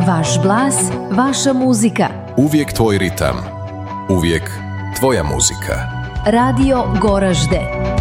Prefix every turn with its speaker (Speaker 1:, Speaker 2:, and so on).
Speaker 1: Vaš glas, vaša muzika.
Speaker 2: Uvijek tvoj ritam. Uvijek tvoja muzika.
Speaker 1: Radio Goražde.